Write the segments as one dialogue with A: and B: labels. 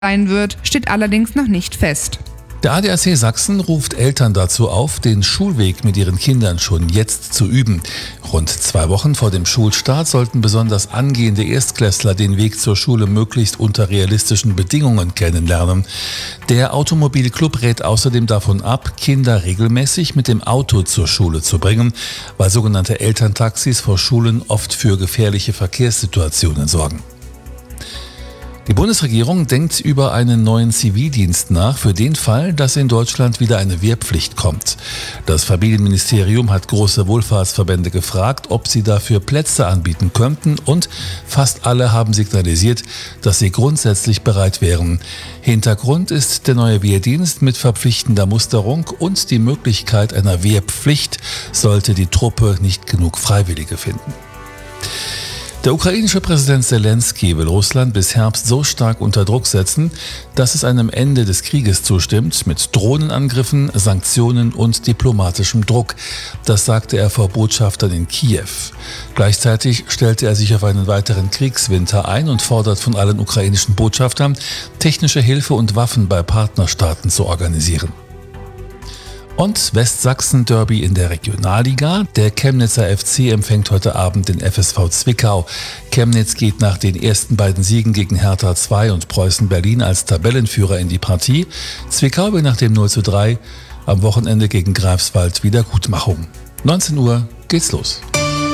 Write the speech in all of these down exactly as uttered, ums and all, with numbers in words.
A: sein wird, steht allerdings noch nicht fest.
B: Der A D A C Sachsen ruft Eltern dazu auf, den Schulweg mit ihren Kindern schon jetzt zu üben. Rund zwei Wochen vor dem Schulstart sollten besonders angehende Erstklässler den Weg zur Schule möglichst unter realistischen Bedingungen kennenlernen. Der Automobilclub rät außerdem davon ab, Kinder regelmäßig mit dem Auto zur Schule zu bringen, weil sogenannte Elterntaxis vor Schulen oft für gefährliche Verkehrssituationen sorgen. Die Bundesregierung denkt über einen neuen Zivildienst nach für den Fall, dass in Deutschland wieder eine Wehrpflicht kommt. Das Familienministerium hat große Wohlfahrtsverbände gefragt, ob sie dafür Plätze anbieten könnten, und fast alle haben signalisiert, dass sie grundsätzlich bereit wären. Hintergrund ist der neue Wehrdienst mit verpflichtender Musterung und die Möglichkeit einer Wehrpflicht, sollte die Truppe nicht genug Freiwillige finden. Der ukrainische Präsident Selenskyj will Russland bis Herbst so stark unter Druck setzen, dass es einem Ende des Krieges zustimmt, mit Drohnenangriffen, Sanktionen und diplomatischem Druck. Das sagte er vor Botschaftern in Kiew. Gleichzeitig stellte er sich auf einen weiteren Kriegswinter ein und fordert von allen ukrainischen Botschaftern, technische Hilfe und Waffen bei Partnerstaaten zu organisieren. Und Westsachsen-Derby in der Regionalliga. Der Chemnitzer F C empfängt heute Abend den F S V Zwickau. Chemnitz geht nach den ersten beiden Siegen gegen Hertha zwei und Preußen Berlin als Tabellenführer in die Partie. Zwickau will nach dem null zu drei am Wochenende gegen Greifswald Wiedergutmachung. neunzehn Uhr geht's los.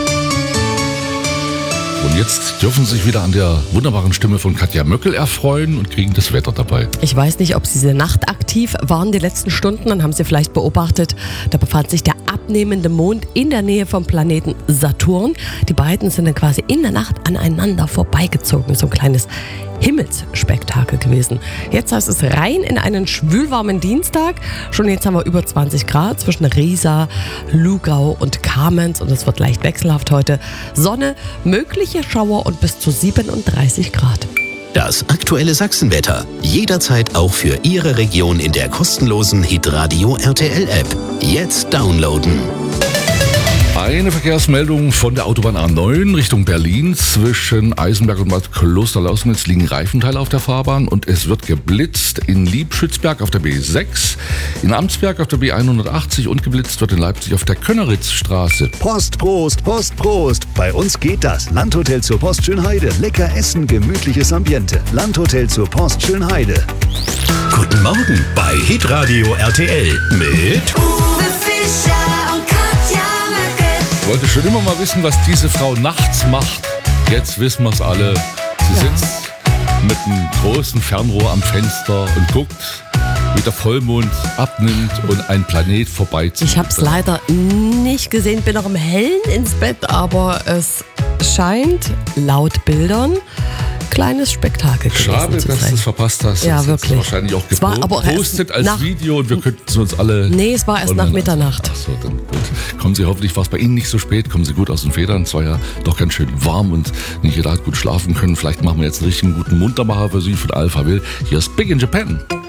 C: Und jetzt dürfen Sie sich wieder an der wunderbaren Stimme von Katja Möckel erfreuen und kriegen das Wetter dabei.
D: Ich weiß nicht, ob Sie diese Nacht aktiv waren die letzten Stunden, dann haben Sie vielleicht beobachtet, da befand sich der abnehmende Mond in der Nähe vom Planeten Saturn. Die beiden sind dann quasi in der Nacht aneinander vorbeigezogen. So ein kleines Himmelsspektakel gewesen. Jetzt heißt es rein in einen schwülwarmen Dienstag. Schon jetzt haben wir über zwanzig Grad zwischen Riesa, Lugau und Kamenz und es wird leicht wechselhaft heute. Sonne, mögliche Schauer und bis zu siebenunddreißig Grad.
E: Das aktuelle Sachsenwetter. Jederzeit auch für Ihre Region in der kostenlosen Hitradio R T L App. Jetzt downloaden.
C: Eine Verkehrsmeldung von der Autobahn A neun Richtung Berlin. Zwischen Eisenberg und Bad Klosterlausnitz liegen Reifenteile auf der Fahrbahn und es wird geblitzt in Liebschützberg auf der B sechs, in Amtsberg auf der B hundertachtzig und geblitzt wird in Leipzig auf der Könneritzstraße.
F: Post, Prost, Post, Prost. Bei uns geht das. Landhotel zur Post Schönheide. Lecker essen, gemütliches Ambiente. Landhotel zur Post Schönheide.
E: Guten Morgen bei Hitradio R T L mit
G: Uwe Fischer und Katja Möckel.
C: Ich wollte schon immer mal wissen, was diese Frau nachts macht. Jetzt wissen wir es alle. Sie
D: Ja.
C: sitzt mit einem großen Fernrohr am Fenster und guckt, wie der Vollmond abnimmt und ein Planet vorbeizieht.
D: Ich habe es leider nicht gesehen, bin noch im Hellen ins Bett, aber es scheint laut Bildern kleines Spektakel gewesen
C: Schade,
D: zu
C: dass du
D: sein.
C: es verpasst hast.
D: Ja,
C: Das
D: wirklich.
C: ist wahrscheinlich auch
D: Es war aber erst
C: gepostet als
D: nach-
C: Video und wir könnten es uns alle...
D: Nee, es war erst nach
C: online
D: Mitternacht.
C: ansehen. Ach so, dann gut. Kommen Sie hoffentlich, war es bei Ihnen nicht so spät, kommen Sie gut aus den Federn. Es war ja doch ganz schön warm und nicht jeder hat gut schlafen können. Vielleicht machen wir jetzt einen richtigen guten Muntermacher für Sie von Alpha Will. Hier ist Big in Japan.